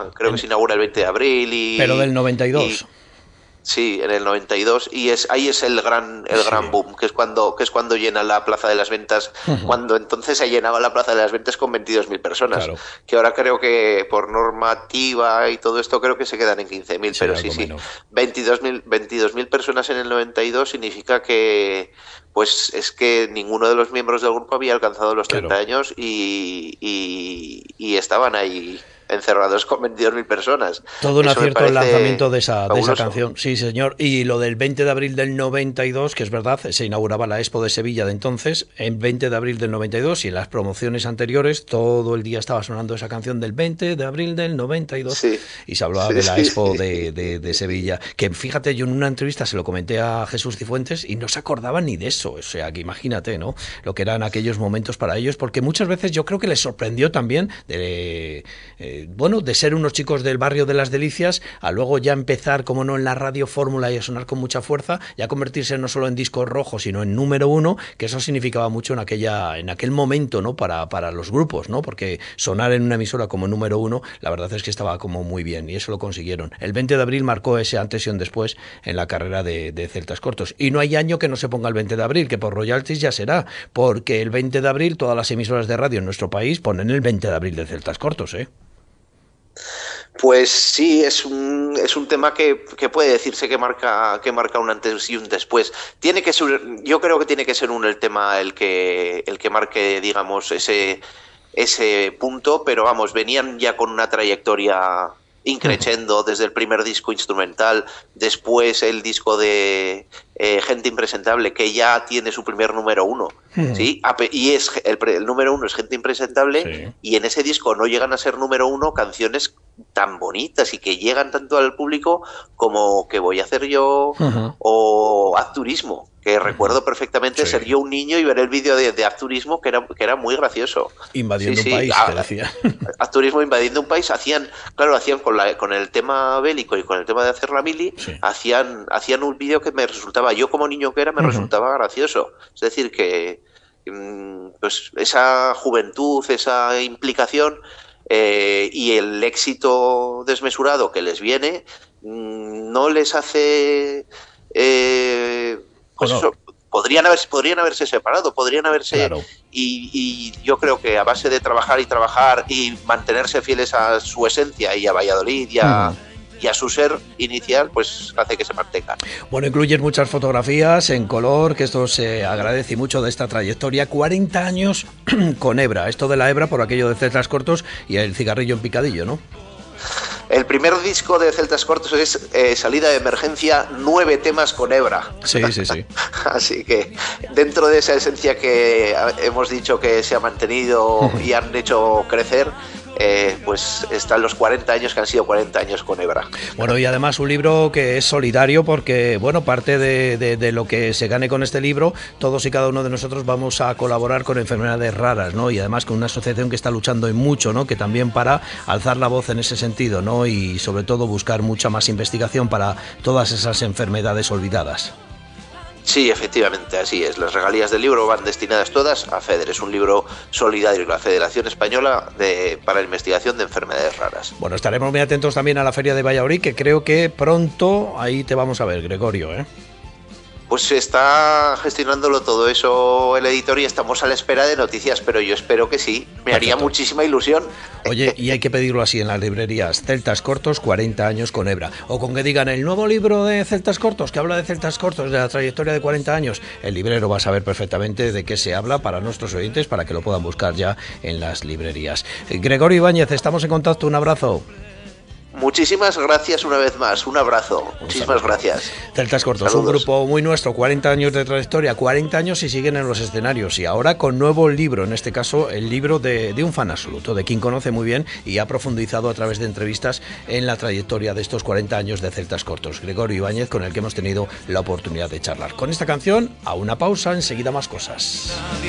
creo que se inaugura el 20 de abril Pero del 92. Sí, en el 92, y ahí es el gran boom, que es cuando llena la Plaza de las Ventas, cuando entonces se llenaba la Plaza de las Ventas con 22.000 personas, Claro. que ahora creo que por normativa y todo esto creo que se quedan en 15.000, Sí, pero algo sí, menos. 22.000 personas en el 92 significa que pues es que ninguno de los miembros del grupo había alcanzado los 30 Claro. años y estaban ahí encerrados con 22.000 personas. Todo un Eso me acierto el lanzamiento parece de esa fabuloso. canción, sí señor. Y lo del 20 de abril del 92, que es verdad, se inauguraba la Expo de Sevilla de entonces, en 20 de abril del 92, y en las promociones anteriores todo el día estaba sonando esa canción del 20 de abril del 92, Sí, y se hablaba sí, de la sí, Expo sí. de Sevilla, que fíjate, yo en una entrevista se lo comenté a Jesús Cifuentes y no se acordaba ni de eso, o sea, que imagínate, ¿no? Lo que eran aquellos momentos para ellos, porque muchas veces yo creo que les sorprendió también bueno, de ser unos chicos del barrio de Las Delicias a luego ya empezar, como no, en la radio fórmula y a sonar con mucha fuerza, ya convertirse no solo en disco rojo, sino en número uno, que eso significaba mucho en aquel momento, ¿no? Para los grupos, ¿no? Porque sonar en una emisora como número uno, la verdad es que estaba como muy bien, y eso lo consiguieron. El 20 de abril marcó ese antes y un después en la carrera de Celtas Cortos. Y no hay año que no se ponga el 20 de abril, que por royalties ya será, porque el 20 de abril todas las emisoras de radio en nuestro país ponen el 20 de abril de Celtas Cortos, ¿eh? Pues sí, es un tema que puede decirse que marca un antes y un después. Tiene que ser, yo creo que tiene que ser el tema el que marque, digamos, ese punto, pero vamos, venían ya con una trayectoria increciendo desde el primer disco instrumental, después el disco de Gente Impresentable, que ya tiene su primer número uno, ¿sí? Y el número uno es Gente Impresentable, Sí. y en ese disco no llegan a ser número uno canciones tan bonitas y que llegan tanto al público como ¿Qué voy a hacer yo? O Haz Turismo, que recuerdo perfectamente ser Sí. yo un niño y ver el vídeo de Haz Turismo, que era muy gracioso. Sí, Invadiendo un sí. país, que decía. Haz Turismo invadiendo un país, hacían con el tema bélico y con el tema de hacer la mili, Sí. hacían un vídeo que me resultaba, yo como niño que era, me resultaba gracioso. Es decir, que pues esa juventud, esa implicación y el éxito desmesurado que les viene no les hace pues Bueno, eso, podrían haberse separado, podrían haberse claro. y yo creo que a base de trabajar y mantenerse fieles a su esencia y a Valladolid y a su ser inicial, pues hace que se mantengan. Bueno, incluyes muchas fotografías en color, que esto se agradece mucho de esta trayectoria. 40 años con hebra. Esto de la hebra por aquello de Celtas Cortos y el cigarrillo en picadillo, ¿no? El primer disco de Celtas Cortos es Salida de Emergencia, 9 temas con hebra. Sí, sí, sí. Así que dentro de esa esencia que hemos dicho que se ha mantenido y han hecho crecer, pues están los 40 años que han sido 40 años con hebra. Bueno, y además un libro que es solidario porque, bueno, parte de lo que se gane con este libro, todos y cada uno de nosotros vamos a colaborar con enfermedades raras, ¿no? Y además con una asociación que está luchando en mucho, ¿no? Que también para alzar la voz en ese sentido, ¿no? Y sobre todo buscar mucha más investigación para todas esas enfermedades olvidadas. Sí, efectivamente, así es. Las regalías del libro van destinadas todas a FEDER. Es un libro solidario de la Federación Española para la Investigación de Enfermedades Raras. Bueno, estaremos muy atentos también a la Feria de Valladolid, que creo que pronto ahí te vamos a ver, Gregorio, ¿eh? Pues se está gestionándolo todo eso el editor y estamos a la espera de noticias, pero yo espero que sí. Me haría muchísima ilusión. Oye, y hay que pedirlo así en las librerías. Celtas Cortos, 40 años con hebra. O con que digan el nuevo libro de Celtas Cortos, que habla de Celtas Cortos, de la trayectoria de 40 años. El librero va a saber perfectamente de qué se habla para nuestros oyentes, para que lo puedan buscar ya en las librerías. Gregorio Ibáñez, estamos en contacto. Un abrazo. Muchísimas gracias una vez más, un abrazo, muchísimas gracias. Celtas Cortos, saludos. Un grupo muy nuestro, 40 años de trayectoria, 40 años y siguen en los escenarios, y ahora con nuevo libro, en este caso el libro de un fan absoluto, de quien conoce muy bien y ha profundizado a través de entrevistas en la trayectoria de estos 40 años de Celtas Cortos, Gregorio Ibáñez, con el que hemos tenido la oportunidad de charlar. Con esta canción, a una pausa, enseguida más cosas.